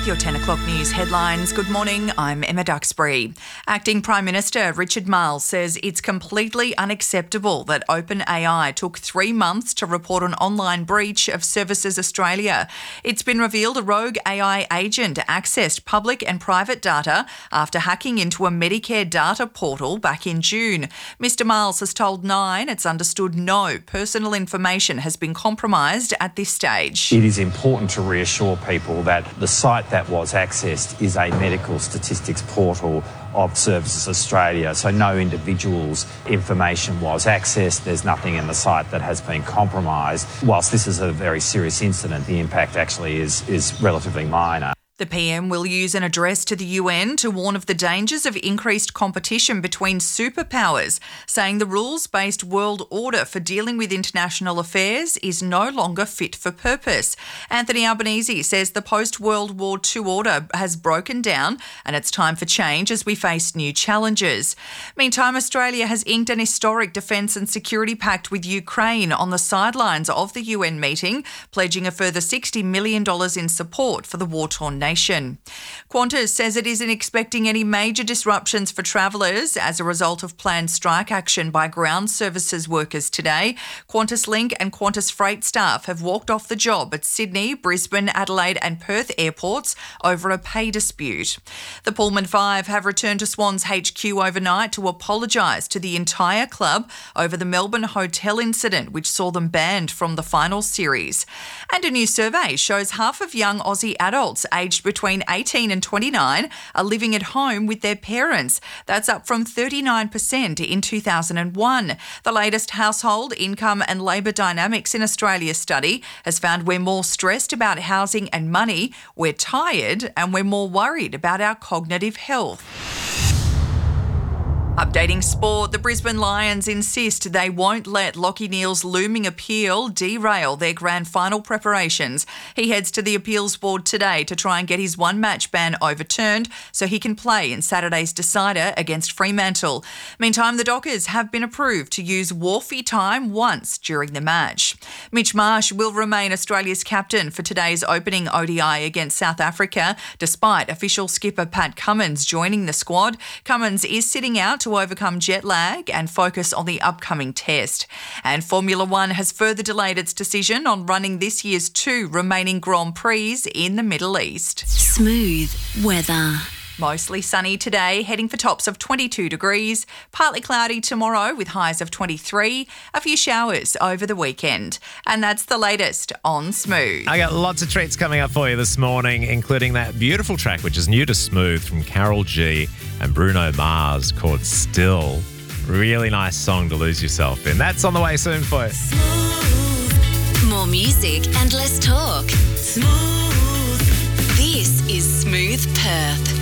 with your 10 o'clock news headlines. Good morning, I'm Emma Duxbury. Acting Prime Minister Richard Marles says it's completely unacceptable that OpenAI took 3 months to report an online breach of Services Australia. It's been revealed a rogue AI agent accessed public and private data after hacking into a Medicare data portal back in June. Mr Marles has told Nine it's understood no personal information has been compromised at this stage. It is important to reassure people that the site that was accessed is a medical statistics portal of Services Australia, so no individual's information was accessed. There's nothing in the site that has been compromised. Whilst this is a very serious incident, the impact actually is relatively minor. The PM will use an address to the UN to warn of the dangers of increased competition between superpowers, saying the rules-based world order for dealing with international affairs is no longer fit for purpose. Anthony Albanese says the post-World War II order has broken down and it's time for change as we face new challenges. Meantime, Australia has inked an historic defence and security pact with Ukraine on the sidelines of the UN meeting, pledging a further $60 million in support for the war-torn nation. Qantas says it isn't expecting any major disruptions for travellers as a result of planned strike action by ground services workers today. QantasLink and Qantas Freight staff have walked off the job at Sydney, Brisbane, Adelaide and Perth airports over a pay dispute. The Pullman Five have returned to Swans HQ overnight to apologise to the entire club over the Melbourne hotel incident, which saw them banned from the final series. And a new survey shows half of young Aussie adults aged between 18 and 29 are living at home with their parents. That's up from 39% in 2001. The latest household income and labour dynamics in Australia study has found we're more stressed about housing and money, we're tired, and we're more worried about our cognitive health. Updating sport, the Brisbane Lions insist they won't let Lachie Neale's looming appeal derail their grand final preparations. He heads to the appeals board today to try and get his one-match ban overturned so he can play in Saturday's decider against Fremantle. Meantime, the Dockers have been approved to use Wharfie time once during the match. Mitch Marsh will remain Australia's captain for today's opening ODI against South Africa, despite official skipper Pat Cummins joining the squad. Cummins is sitting out to overcome jet lag and focus on the upcoming test. And Formula One has further delayed its decision on running this year's 2 remaining Grand Prix in the Middle East. Smooth weather. Mostly sunny today, heading for tops of 22 degrees, partly cloudy tomorrow with highs of 23, a few showers over the weekend. And that's the latest on Smooth. I got lots of treats coming up for you this morning, including that beautiful track, which is new to Smooth, from Carol G and Bruno Mars, called Still. Really nice song to lose yourself in. That's on the way soon for you. Smooth. More music and less talk. Smooth. This is Smooth Perth.